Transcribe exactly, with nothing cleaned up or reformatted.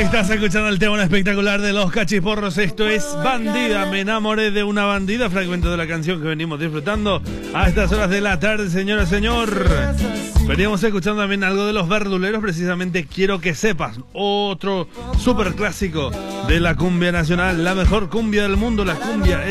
Estás escuchando el tema espectacular de los Cachiporros. Esto es Bandida. Me enamoré de una bandida. Fragmento de la canción que venimos disfrutando a estas horas de la tarde, señora, señor. Veníamos escuchando también algo de los Verduleros. Precisamente Quiero que sepas. Otro super clásico de la cumbia nacional. La mejor cumbia del mundo, la cumbia